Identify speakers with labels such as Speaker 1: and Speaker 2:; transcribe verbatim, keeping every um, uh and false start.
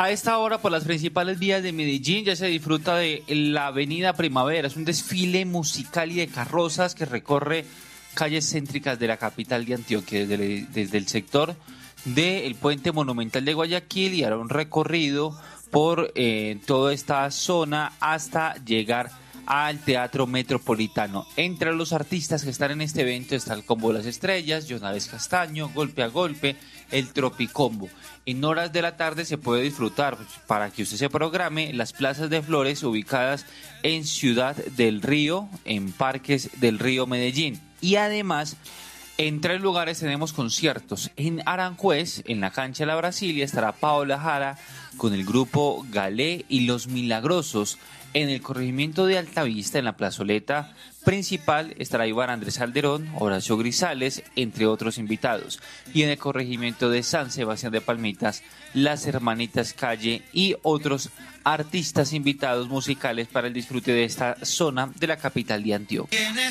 Speaker 1: A esta hora, por las principales vías de Medellín, ya se disfruta de la Avenida Primavera. Es un desfile musical y de carrozas que recorre calles céntricas de la capital de Antioquia, desde, desde el sector del Puente Monumental de Guayaquil, y hará un recorrido por eh, toda esta zona hasta llegar al Teatro Metropolitano. Entre los artistas que están en este evento está el Combo de las Estrellas, Jonales Castaño, Golpe a Golpe, el Tropicombo. En horas de la tarde se puede disfrutar, pues, para que usted se programe, las plazas de flores ubicadas en Ciudad del Río, en Parques del Río Medellín. Y además, en tres lugares tenemos conciertos. En Aranjuez, en la cancha de la Brasilia, estará Paola Jara con el grupo Galé y Los Milagrosos. En el corregimiento de Altavista, en la plazoleta principal, estará Iván Andrés Alderón, Horacio Grisales, entre otros invitados. Y en el corregimiento de San Sebastián de Palmitas, las Hermanitas Calle y otros artistas invitados musicales para el disfrute de esta zona de la capital de Antioquia.